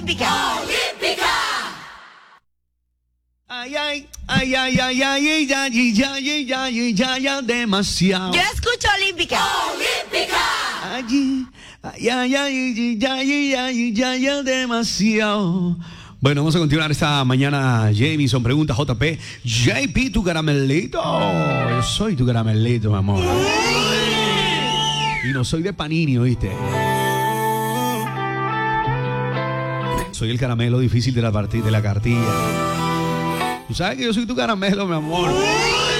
olímpica. Ay, ay, ay, ay, ay, ay, ay, ay, ay, ay, ay, ay, ay, demasiado. Yo escucho olímpica. Ay, ay, ay, ay, ay, ay, ay, ay, ay, demasiado. Bueno, vamos a continuar esta mañana. Jamison pregunta JP. JP, tu caramelito. Yo soy tu caramelito, mi amor. Y no soy de Panini, ¿oíste? Soy el caramelo difícil de la cartilla. Tú sabes que yo soy tu caramelo, mi amor.